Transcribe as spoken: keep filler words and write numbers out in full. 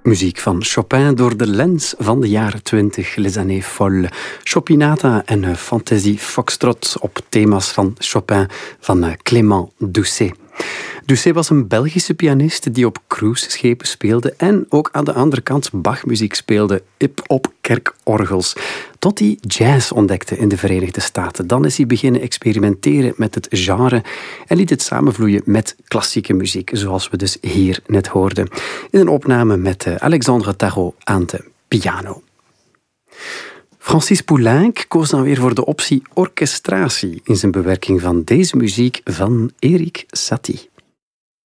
Muziek van Chopin door de lens van de jaren twintig, les années folles. Chopinata en Fantasy Foxtrot op thema's van Chopin van Clément Doucet. Doucet was een Belgische pianist die op cruiseschepen speelde en ook aan de andere kant Bachmuziek speelde op kerkorgels. Tot hij jazz ontdekte in de Verenigde Staten. Dan is hij beginnen experimenteren met het genre en liet het samenvloeien met klassieke muziek, zoals we dus hier net hoorden. In een opname met Alexandre Tarot aan de piano. Francis Poulenc koos dan weer voor de optie orchestratie in zijn bewerking van deze muziek van Erik Satie.